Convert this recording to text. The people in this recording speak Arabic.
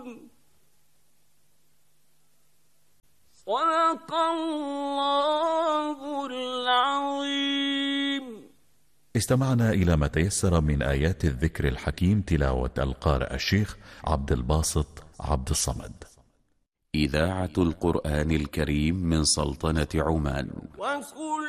صدق الله العظيم. استمعنا إلى ما تيسر من آيات الذكر الحكيم، تلاوة القارئ الشيخ عبد الباسط عبد الصمد. إذاعة القرآن الكريم من سلطنة عمان.